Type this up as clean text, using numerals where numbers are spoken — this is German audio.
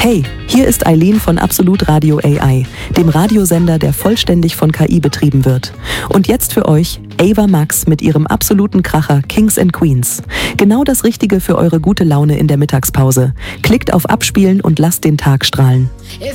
Hey, hier ist Eileen von Absolut Radio AI, dem Radiosender, der vollständig von KI betrieben wird. Und jetzt für euch Ava Max mit ihrem absoluten Kracher Kings and Queens. Genau das Richtige für eure gute Laune in der Mittagspause. Klickt auf Abspielen und lasst den Tag strahlen.